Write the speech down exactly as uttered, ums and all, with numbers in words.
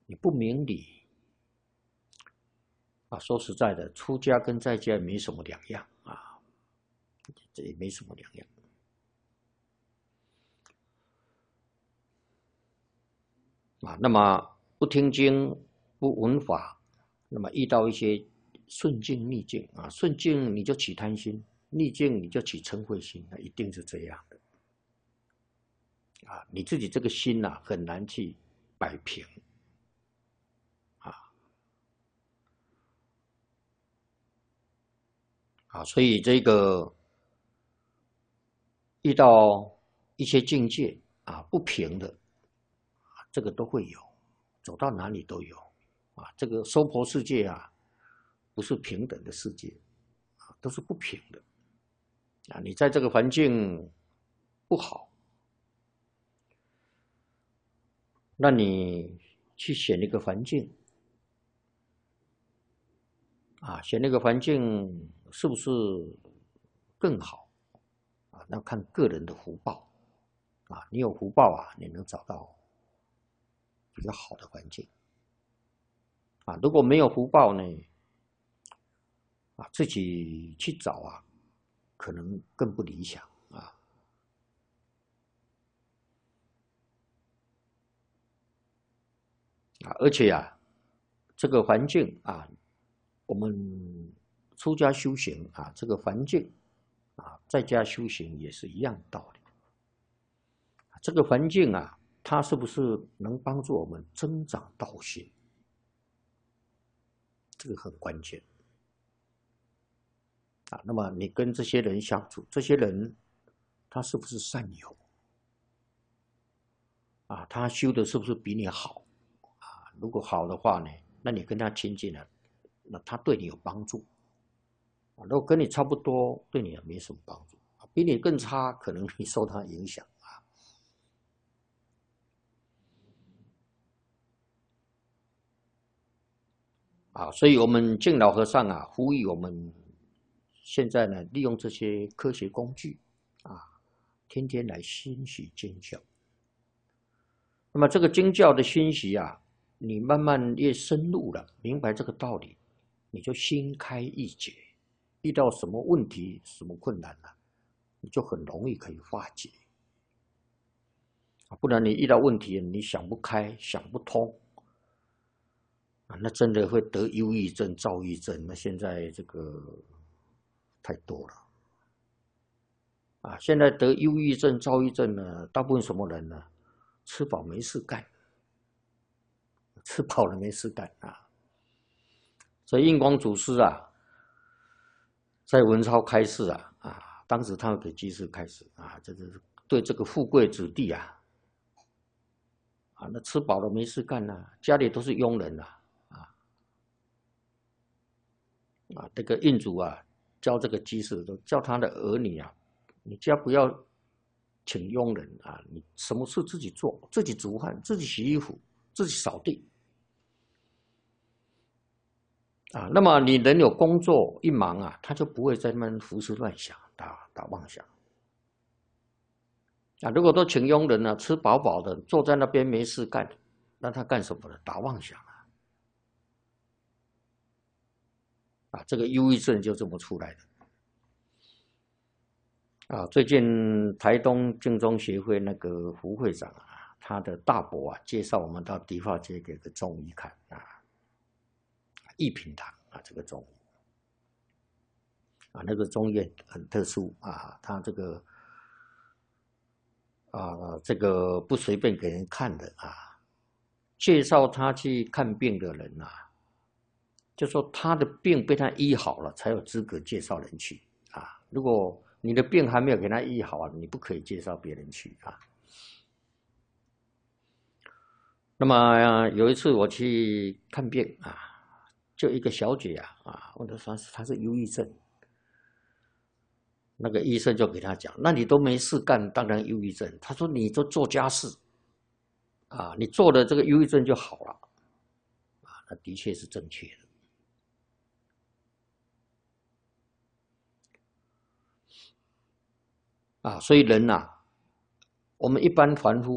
你不明理啊，说实在的，出家跟在家没什么两样啊，这也没什么两样啊。那么不听经、不闻法，那么遇到一些顺境、逆境啊，顺境你就起贪心，逆境你就起嗔恚心，那一定是这样的啊。你自己这个心呐、啊，很难去摆平啊啊，所以这个遇到一些境界啊不平的，这个都会有，走到哪里都有啊。这个娑婆世界啊，不是平等的世界啊，都是不平的啊。你在这个环境不好，那你去选一个环境啊，选那个环境是不是更好啊？那看个人的福报啊。你有福报啊，你能找到比较好的环境啊。如果没有福报呢，啊，自己去找啊，可能更不理想啊。啊，而且啊，这个环境啊，我们出家修行啊，这个环境啊，在家修行也是一样的道理。这个环境啊，它是不是能帮助我们增长道心？这个很关键啊。那么你跟这些人相处，这些人他是不是善友啊？他修的是不是比你好啊？如果好的话呢，那你跟他亲近了，那他对你有帮助啊。如果跟你差不多，对你也没什么帮助啊。比你更差，可能你受他影响啊。啊，所以我们敬老和尚啊，呼吁我们现在呢，利用这些科学工具啊，天天来欣习经教。那么这个经教的欣习啊，你慢慢越深入了，明白这个道理，你就心开意解，遇到什么问题、什么困难了、啊，你就很容易可以化解。不然你遇到问题，你想不开、想不通啊，那真的会得忧郁症、躁郁症。那现在这个太多了啊！现在得忧郁症、躁郁症呢，大部分什么人呢？吃饱没事干，吃饱了没事干啊！所以印光祖师啊，在文钞开示啊啊，当时他给居士开示啊，这个对这个富贵子弟啊啊，那吃饱了没事干啊，家里都是佣人啊啊啊，这个印主啊教这个居士，都叫他的儿女啊，你家不要请佣人啊，你什么事自己做，自己煮饭，自己洗衣服，自己扫地啊。那么你人有工作一忙啊，他就不会在那边胡思乱想、打打妄想啊。如果都请佣人呢、啊，吃饱饱的，坐在那边没事干，那他干什么呢？打妄想啊！啊，这个忧郁症就这么出来的。啊，最近台东净宗协会那个胡会长啊，他的大伯啊，介绍我们到迪化街给个中医看啊，一品堂啊，这个中医啊，那个中医很特殊啊，他这个啊，这个不随便给人看的啊，介绍他去看病的人啊，就说他的病被他医好了，才有资格介绍人去啊。如果你的病还没有给他医好啊，你不可以介绍别人去啊。那么有一次我去看病啊，就一个小姐啊啊，问她说她是忧郁症，那个医生就给她讲，那你都没事干，当然忧郁症。她说你都做家事啊，你做了这个忧郁症就好了啊，那的确是正确的啊。所以人呐、啊，我们一般凡夫。